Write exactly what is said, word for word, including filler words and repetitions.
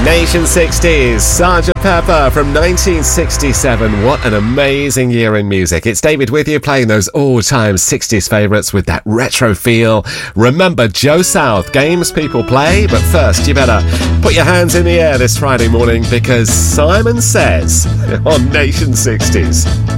Nation sixties, Sergeant Pepper from nineteen sixty-seven. What an amazing year in music. It's David with you, playing those all-time sixties favourites with that retro feel. Remember Joe South, games people play, but first you better put your hands in the air this Friday morning because Simon Says on Nation sixties.